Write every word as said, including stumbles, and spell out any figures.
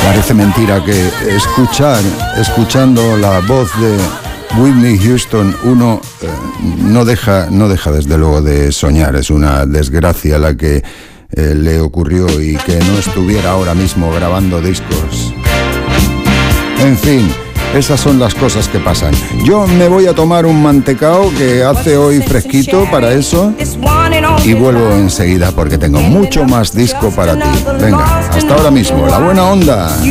Parece mentira que escuchar, escuchando la voz de Whitney Houston, uno eh, no deja, no deja desde luego de soñar. Es una desgracia la que eh, le ocurrió y que no estuviera ahora mismo grabando discos. En fin, esas son las cosas que pasan. Yo me voy a tomar un mantecao que hace hoy fresquito para eso y vuelvo enseguida porque tengo mucho más disco para ti. Venga, hasta ahora mismo, la buena onda.